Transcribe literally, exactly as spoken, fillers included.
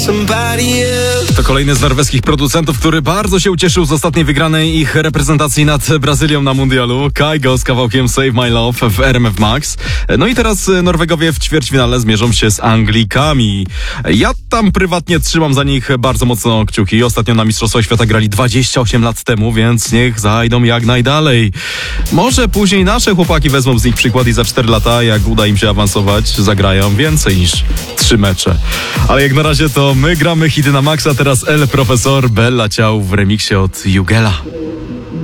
To kolejny z norweskich producentów, który bardzo się ucieszył z ostatniej wygranej ich reprezentacji nad Brazylią na mundialu. Kygo z kawałkiem Save My Love w R M F Max. No i teraz Norwegowie w ćwierćfinale zmierzą się z Anglikami. Ja tam prywatnie trzymam za nich bardzo mocno kciuki. Ostatnio na Mistrzostwach Świata grali dwadzieścia osiem lat temu, więc niech zajdą jak najdalej. Może później nasze chłopaki wezmą z nich przykład i za cztery lata, jak uda im się awansować, zagrają więcej niż trzy mecze. Ale jak na razie to my gramy hity na maksa, teraz El Profesor Bella Ciao w remiksie od Jugela.